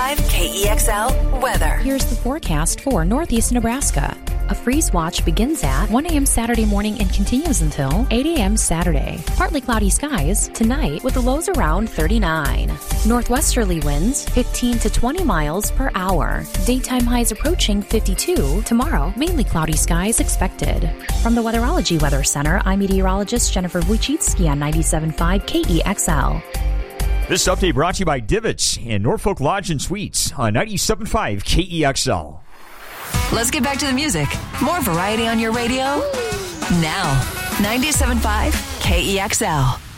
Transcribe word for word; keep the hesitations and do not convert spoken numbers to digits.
five K E X L weather. Here's the forecast for northeast Nebraska. A freeze watch begins at one a.m. Saturday morning and continues until eight a.m. Saturday. Partly cloudy skies tonight with the lows around thirty-nine. Northwesterly winds fifteen to twenty miles per hour. Daytime highs approaching fifty-two. Tomorrow, mainly cloudy skies expected. From the Weatherology Weather Center, I'm meteorologist Jennifer Wojcicki on ninety-seven point five K E X L. This update brought to you by Divots and Norfolk Lodge and Suites on ninety-seven point five K E X L. Let's get back to the music. More variety on your radio now. ninety-seven point five K E X L.